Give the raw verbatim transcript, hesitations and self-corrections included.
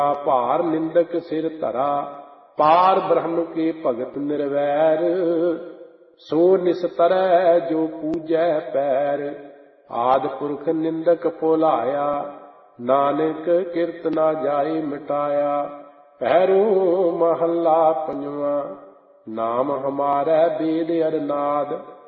ਭਾਰ ਨਿੰਦਕ ਸਿਰ ਧਰਾ। ਪਾਰ ਬ੍ਰਹਮ ਕੇ ਭਗਤ ਨਿਰਵੈਰ, ਸੋ ਨਿਸਤਰੈ ਜੋ ਪੂਜੈ ਪੈਰ। ਆਦਿ ਪੁਰਖ ਨਿੰਦਕ ਭੁਲਾਇਆ, ਨਾਨਕ ਕਿਰਤ ਨਾ ਜਾਏ ਮਿਟਾਇਆ। ਪਹਿਰੋ ਮਹੱਲਾ ਪੰਜਵਾਂ। ਨਾਮ ਹਮਾਰੈ ਬੇਦ ਅਰਨਾਦ,